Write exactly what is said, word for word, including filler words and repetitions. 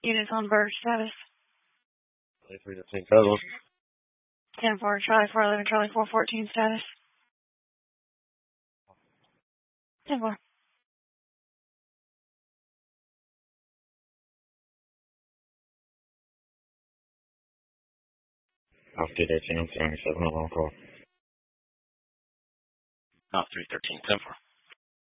Units on bird status. three thirteen Federal. ten four, Charlie four eleven, Charlie four fourteen status. ten four. Off two thirteen, I'm seventy-seven on call. Off three thirteen, ten four.